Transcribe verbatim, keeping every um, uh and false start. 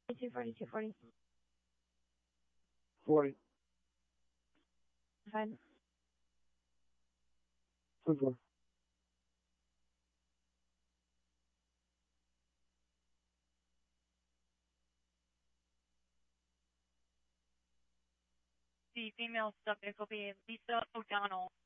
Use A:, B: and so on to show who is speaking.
A: two forty, two forty.
B: forty.
A: Five.
B: Four, four.
C: The female subject will be Lisa O'Donnell.